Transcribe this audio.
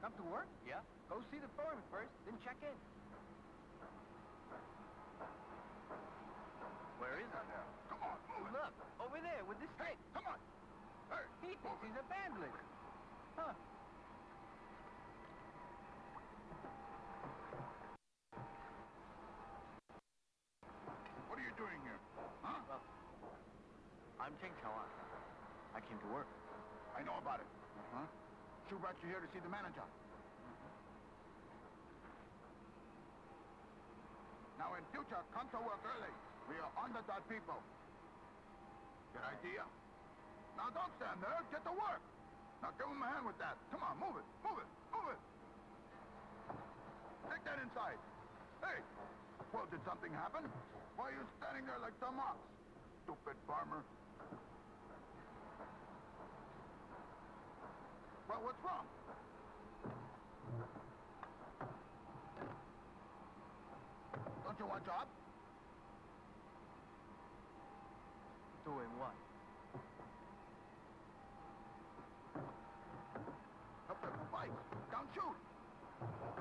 Come to work? Yeah. Go see the foreman first, then check in. Where is he? Come on, move it. Look, over there with the stick. Come on. Hey, He thinks he's a bandit. Huh. What are you doing here? Huh? Well, I'm Cheng Chawan. I came to work. I know about it. Huh? Shu brought you here to see the manager. Now, in future, come to work early. We are underdog people. Good idea? Now, don't stand there. Get to work. Now, give him a hand with that. Come on, move it. Move it. Move it. Take that inside. Hey. Well, did something happen? Why are you standing there like some ox? Stupid farmer. Well, what's wrong? Don't you want a job? Doing what?